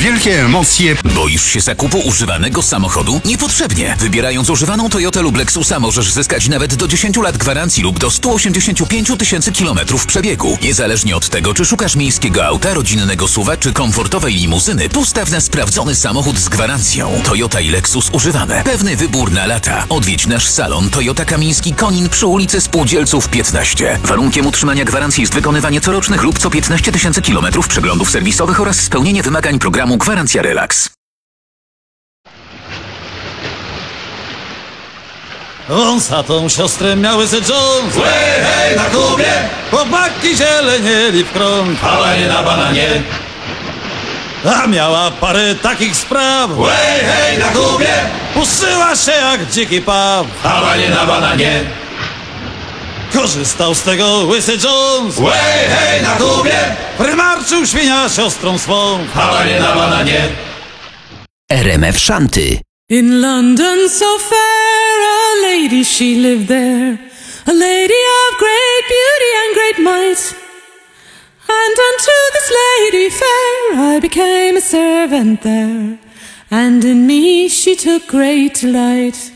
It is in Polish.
wielkie emocje. Boisz się zakupu używanego samochodu? Niepotrzebnie. Wybierając używaną Toyotę lub Lexusa możesz zyskać nawet do 10 lat gwarancji lub do 185 tysięcy kilometrów przebiegu. Niezależnie od tego, czy szukasz miejskiego auta, rodzinnego SUV-a czy komfortowej limuzyny, postaw na sprawdzony samochód z gwarancją. Toyota i Lexus używane. Pewny wybór na lata. Odwiedź nasz salon Toyota Kamiński Konin przy ulicy Spółdzielców 15. Warunkiem utrzymania gwarancji jest wykonywanie corocznych lub co 15 tysięcy kilometrów przeglądów serwisowych oraz spełnienie wymagań programu Gwarancja Relax. Wąsatą siostrę miały se Jones. Łej, hej, na Kubie! Chłopaki zielenieli w krąg. Hałanie na bananie! A miała parę takich spraw. Łej, hej, na Kubie! Puszyła się jak dziki paw. Hałanie na bananie! Korzystał z tego łysy Jones. Łej, hej, na Kubie! Prymarczył świnia siostrą swą. Hałanie na bananie! RMF Shanty. In London so fair a lady she lived there, a lady of great beauty and great might. And unto this lady fair I became a servant there, and in me she took great delight.